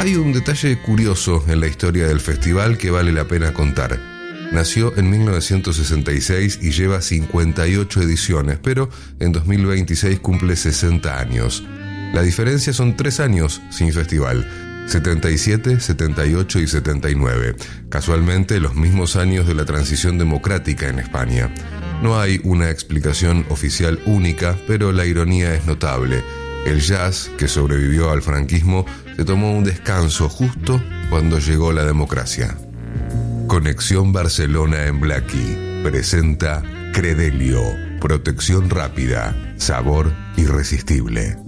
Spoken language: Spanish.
Hay un detalle curioso en la historia del festival que vale la pena contar. Nació en 1966 y lleva 58 ediciones, pero en 2026 cumple 60 años. La diferencia son 3 años sin festival: 77, 78 y 79, casualmente los mismos años de la transición democrática en España. No hay una explicación oficial única, pero la ironía es notable. El jazz, que sobrevivió al franquismo, se tomó un descanso justo cuando llegó la democracia. Conexión Barcelona en Blackie presenta Credelio, protección rápida, sabor irresistible.